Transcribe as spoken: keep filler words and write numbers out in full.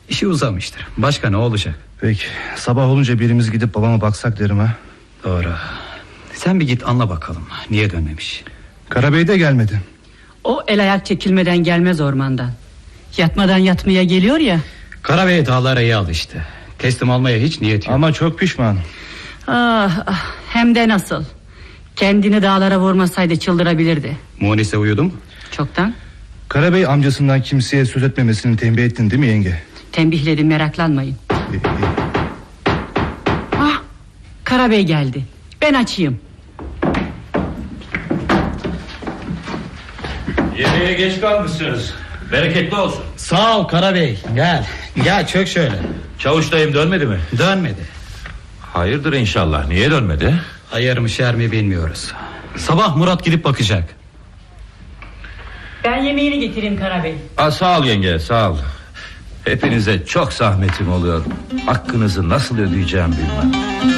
İşi uzamıştır. Başka ne olacak? Peki sabah olunca birimiz gidip babama baksak derim ha. Doğru. Sen bir git anla bakalım. Niye dönmemiş? Karabey de gelmedi. O el ayak çekilmeden gelmez ormandan. Yatmadan yatmaya geliyor ya. Karabey dağlara iyi alıştı. Teslim almaya hiç niyeti yok. Ama çok pişman. Ah, ah, hem de nasıl. Kendini dağlara vurmasaydı çıldırabilirdi. Munise uyudu mu? Çoktan. Karabey amcasından kimseye söz etmemesini tembih ettin değil mi yenge? Tembihledim, meraklanmayın. Ah, Karabey geldi. Ben açayım. Yemeğe geç kalmışsınız. Bereketli olsun. Sağ ol Karabey. Gel. Gel çök şöyle. Çavuş dayım dönmedi mi? Dönmedi. Hayırdır inşallah. Niye dönmedi? Hayır mı şer mi bilmiyoruz. Sabah Murat gidip bakacak. Ben yemeğini getireyim Karabey. Aa, sağ ol yenge, sağ ol. Hepinize çok zahmetim oluyor. Hakkınızı nasıl ödeyeceğim bilmem.